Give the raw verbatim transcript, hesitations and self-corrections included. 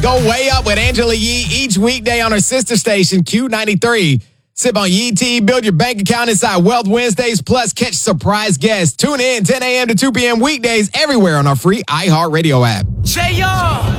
Go way up with Angela Yee each weekday on her sister station, Q ninety-three. Sip on Yee Tea, build your bank account inside Wealth Wednesdays, plus catch surprise guests. Tune in ten a.m. to two p.m. weekdays everywhere on our free iHeartRadio app. J R